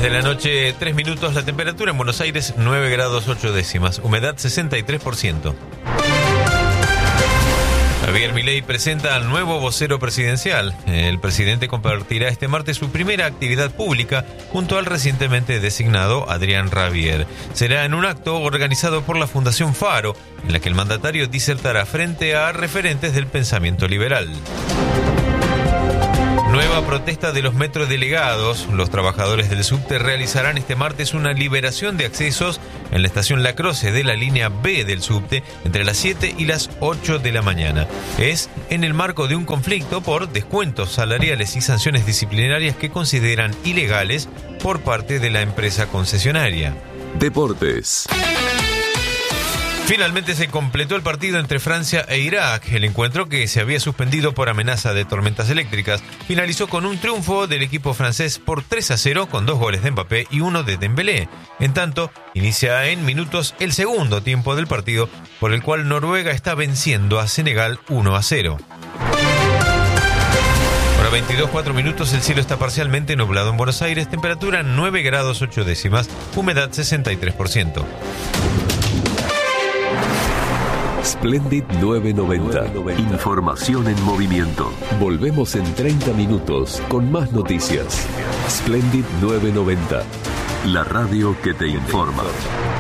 de la noche, 3 minutos, la temperatura en Buenos Aires 9 grados 8 décimas, humedad 63%. Javier Milei presenta al nuevo vocero presidencial. El presidente compartirá este martes su primera actividad pública junto al recientemente designado Adrián Rabier. Será en un acto organizado por la Fundación Faro, en la que el mandatario disertará frente a referentes del pensamiento liberal. Nueva protesta de los metrodelegados. Los trabajadores del subte realizarán este martes una liberación de accesos en la estación La Croce de la línea B del subte entre las 7 y las 8 de la mañana. Es en el marco de un conflicto por descuentos salariales y sanciones disciplinarias que consideran ilegales por parte de la empresa concesionaria. Deportes. Finalmente se completó el partido entre Francia e Irak. El encuentro, que se había suspendido por amenaza de tormentas eléctricas, finalizó con un triunfo del equipo francés por 3-0 con 2 goles de Mbappé y 1 de Dembélé. En tanto, inicia en minutos el segundo tiempo del partido, por el cual Noruega está venciendo a Senegal 1-0. Ahora 22:04 minutos, el cielo está parcialmente nublado en Buenos Aires, temperatura 9 grados 8 décimas, humedad 63%. Splendid 990. Información en movimiento. Volvemos en 30 minutos con más noticias. Splendid 990. La radio que te informa.